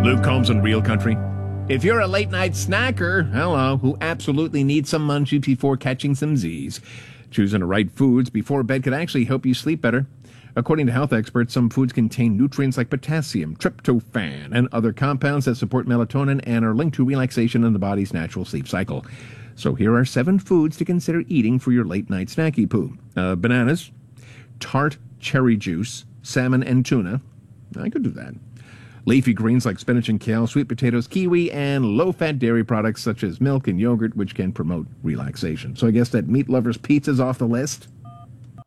Luke Combs in Real Country. If you're a late-night snacker, hello, who absolutely needs some munchies before catching some Z's, choosing the right foods before bed could actually help you sleep better. According to health experts, some foods contain nutrients like potassium, tryptophan, and other compounds that support melatonin and are linked to relaxation in the body's natural sleep cycle. So here are 7 foods to consider eating for your late-night snacky poo. Bananas, tart cherry juice, salmon and tuna. I could do that. Leafy greens like spinach and kale, sweet potatoes, kiwi, and low-fat dairy products such as milk and yogurt, which can promote relaxation. So I guess that meat lover's pizza's off the list?